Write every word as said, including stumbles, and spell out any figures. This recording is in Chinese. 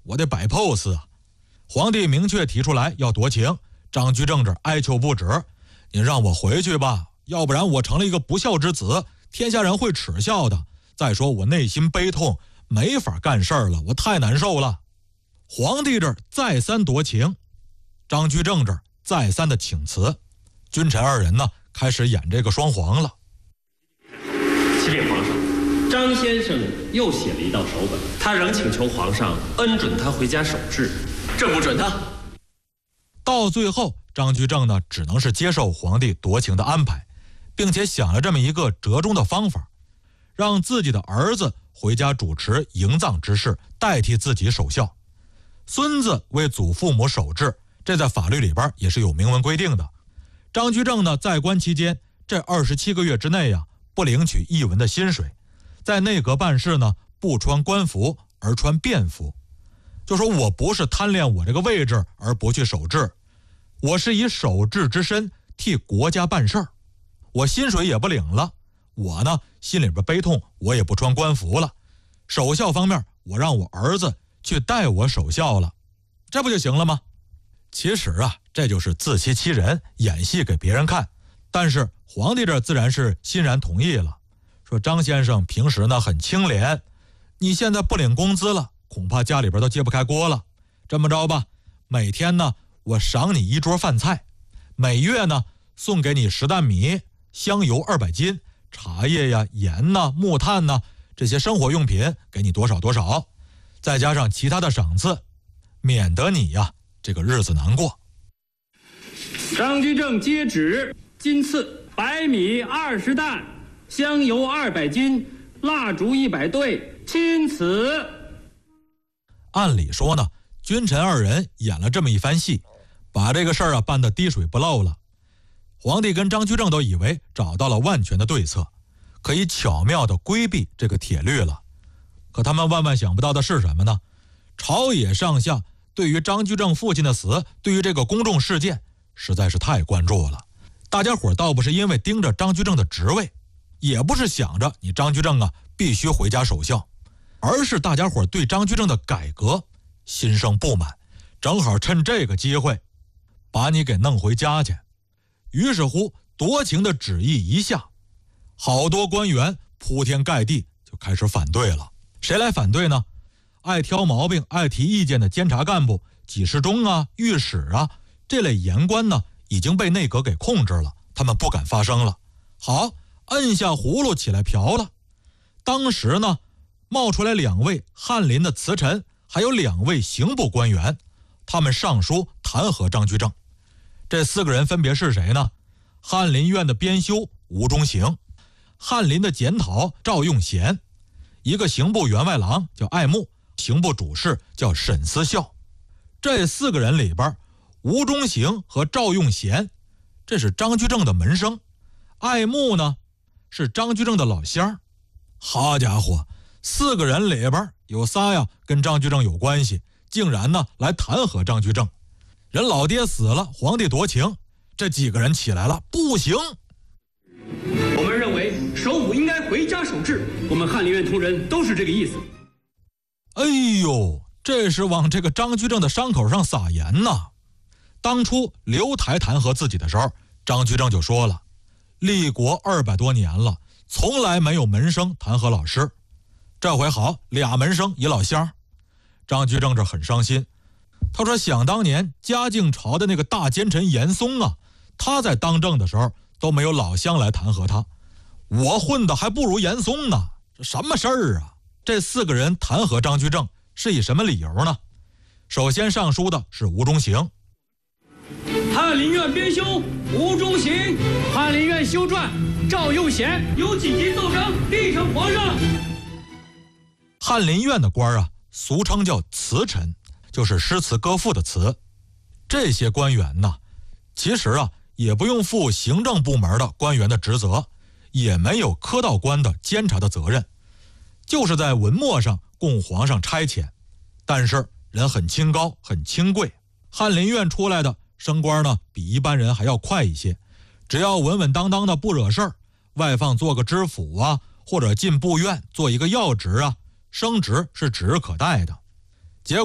我得摆 pose 啊。皇帝明确提出来要夺情，张居正这哀求不止，你让我回去吧，要不然我成了一个不孝之子，天下人会耻笑的。再说我内心悲痛，没法干事儿了，我太难受了。皇帝这儿再三夺情，张居正这儿再三的请辞，君臣二人呢开始演这个双簧了。 启禀皇上，张先生又写了一道手本，他仍请求皇上恩准他回家守制，这不准他。 到最后，张居正呢只能是接受皇帝夺情的安排，并且想了这么一个折中的方法，让自己的儿子回家主持迎葬之事，代替自己守孝。孙子为祖父母守制，这在法律里边也是有明文规定的。张居正呢在官期间这二十七个月之内呀、啊，不领取一文的薪水，在内阁办事呢不穿官服而穿便服，就说我不是贪恋我这个位置而不去守制，我是以守制之身替国家办事儿，我薪水也不领了，我呢心里边悲痛，我也不穿官服了，守孝方面我让我儿子去代我守孝了，这不就行了吗？其实啊，这就是自欺欺人，演戏给别人看。但是皇帝这自然是欣然同意了，说张先生平时呢很清廉，你现在不领工资了，恐怕家里边都揭不开锅了。这么着吧，每天呢我赏你一桌饭菜，每月呢送给你十担米，香油二百斤，茶叶呀、盐呐、木炭呐，这些生活用品给你多少多少，再加上其他的赏赐，免得你呀这个日子难过。 张居正接旨，今赐白米二十担，香油二百斤，蜡烛一百对，钦此。 按理说呢，君臣二人演了这么一番戏，把这个事儿啊办得滴水不漏了。皇帝跟张居正都以为找到了万全的对策，可以巧妙地规避这个铁律了。可他们万万想不到的是什么呢？朝野上下对于张居正父亲的死，对于这个公众事件实在是太关注了。大家伙倒不是因为盯着张居正的职位，也不是想着你张居正啊必须回家守孝，而是大家伙对张居正的改革心生不满，正好趁这个机会把你给弄回家去。于是乎夺情的旨意一下，好多官员铺天盖地就开始反对了。谁来反对呢？爱挑毛病、爱提意见的监察干部、给事中啊、御史啊，这类言官呢已经被内阁给控制了，他们不敢发声了。好，摁下葫芦起来瓢了。当时呢冒出来两位翰林的词臣，还有两位刑部官员，他们上书弹劾张居正。这四个人分别是谁呢？翰林院的编修吴中行，翰林的检讨赵用贤，一个刑部员外郎叫爱慕，刑部主事叫沈思孝。这四个人里边，吴中行和赵用贤这是张居正的门生，爱慕呢是张居正的老乡儿。好家伙，四个人里边有仨呀跟张居正有关系，竟然呢来弹劾张居正。人老爹死了，皇帝夺情，这几个人起来了，不行， 我们认为首辅应该回家守制，我们翰林院同仁都是这个意思。 哎呦，这是往这个张居正的伤口上撒盐呐。当初刘台弹劾自己的时候，张居正就说了，立国二百多年了，从来没有门生弹劾老师，这回好，俩门生一老乡。张居正这很伤心，他说想当年嘉靖朝的那个大奸臣严嵩啊，他在当政的时候都没有老乡来弹劾他，我混的还不如严嵩呢，这什么事儿啊？这四个人弹劾张居正是以什么理由呢？首先上书的是吴中行， 翰林院编修吴中行，翰林院修撰赵用贤，有紧急奏章递呈皇上。 翰林院的官啊，俗称叫词臣，就是诗词歌赋的词。这些官员呢，其实啊也不用负行政部门的官员的职责，也没有科道官的监察的责任，就是在文墨上供皇上差遣。但是人很清高，很清贵，翰林院出来的升官呢比一般人还要快一些，只要稳稳当当的不惹事儿，外放做个知府啊，或者进部院做一个要职啊，升职是指日可待的。